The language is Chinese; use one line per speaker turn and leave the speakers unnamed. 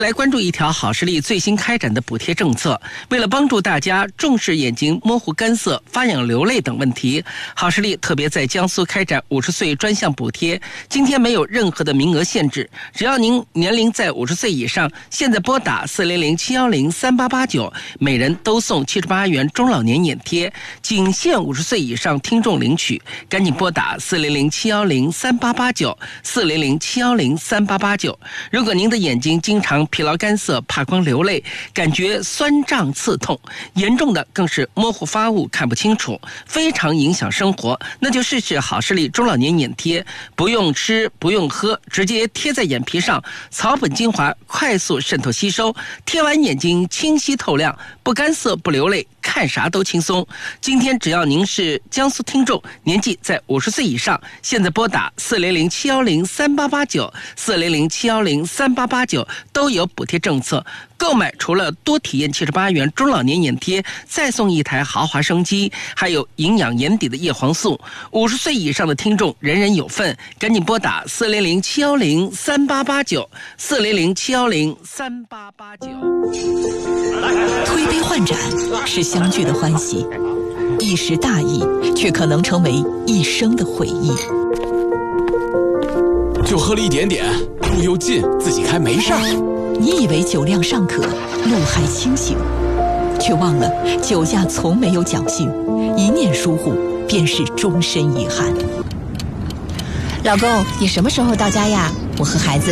来关注一条好视力最新开展的补贴政策。为了帮助大家重视眼睛模糊、干涩、发痒、流泪等问题，好视力特别在江苏开展50岁专项补贴。今天没有任何的名额限制，只要您年龄在50岁以上，现在拨打400-710-3889，每人都送78元中老年眼贴，仅限50岁以上听众领取。赶紧拨打400-710-3889，400-710-3889。如果您的眼睛经常疲劳干涩、怕光流泪，感觉酸胀刺痛，严重的更是模糊发物看不清楚，非常影响生活，那就试试好视力中老年眼贴，不用吃不用喝，直接贴在眼皮上，草本精华快速渗透吸收，贴完眼睛清晰透亮，不干涩不流泪，看啥都轻松。今天只要您是江苏听众，年纪在50岁以上，现在拨打400-710-3889 400-710-3889都有补贴政策。购买除了多体验78元中老年眼贴，再送一台豪华升机，还有营养眼底的叶黄素。50岁以上的听众人人有份，赶紧拨打400-710-3889 400-710-3889。
推杯换盏是相聚的欢喜，一时大意却可能成为一生的回忆。
就喝了一点点，路又近，自己开没事儿。
你以为酒量尚可，路还清醒，却忘了酒驾从没有侥幸，一念疏忽便是终身遗憾。
老公，你什么时候到家呀？我和孩子